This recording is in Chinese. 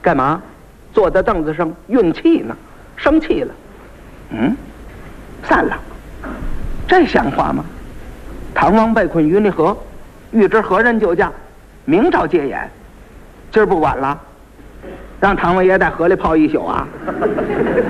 干嘛？坐在凳子上运气呢？生气了？散了。这像话吗？唐王被困于那河，欲知何人救驾，明朝戒严。今儿不管了，让唐王爷在河里泡一宿啊！